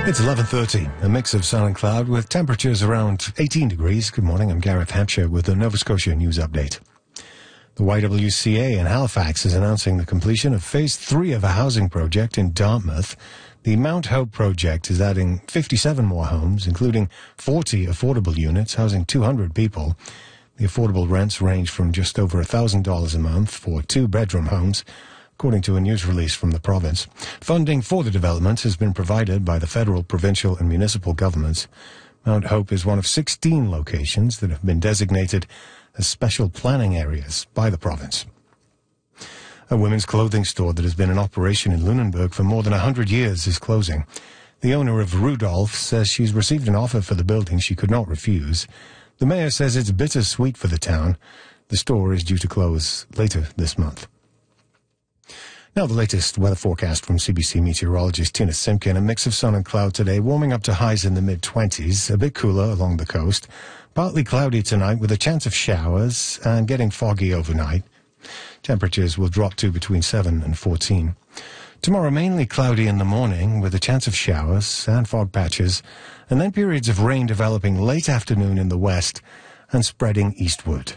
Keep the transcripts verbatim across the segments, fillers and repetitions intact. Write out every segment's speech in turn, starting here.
It's eleven thirty, a mix of sun and cloud with temperatures around eighteen degrees. Good morning, I'm Gareth Hampshire with the Nova Scotia News Update. The Y W C A in Halifax is announcing the completion of Phase three of a housing project in Dartmouth. The Mount Hope project is adding fifty-seven more homes, including forty affordable units housing two hundred people. The affordable rents range from just over one thousand dollars a month for two-bedroom homes, according to a news release from the province. Funding for the development has been provided by the federal, provincial and municipal governments. Mount Hope is one of sixteen locations that have been designated as special planning areas by the province. A women's clothing store that has been in operation in Lunenburg for more than one hundred years is closing. The owner of Rudolph says she's received an offer for the building she could not refuse. The mayor says it's bittersweet for the town. The store is due to close later this month. Now the latest weather forecast from C B C meteorologist Tina Simpkin. A mix of sun and cloud today, warming up to highs in the mid-twenties, a bit cooler along the coast. Partly cloudy tonight with a chance of showers and getting foggy overnight. Temperatures will drop to between seven and fourteen. Tomorrow mainly cloudy in the morning with a chance of showers and fog patches, and then periods of rain developing late afternoon in the west and spreading eastward.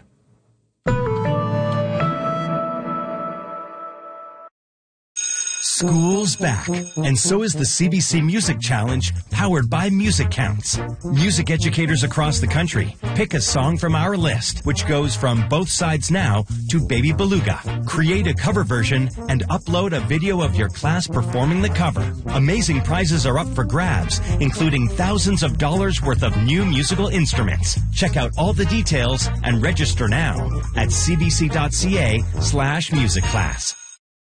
School's back, and so is the C B C Music Challenge, powered by Music Counts. Music educators across the country pick a song from our list, which goes from Both Sides Now to Baby Beluga. Create a cover version and upload a video of your class performing the cover. Amazing prizes are up for grabs, including thousands of dollars worth of new musical instruments. Check out all the details and register now at cbc.ca slash music class.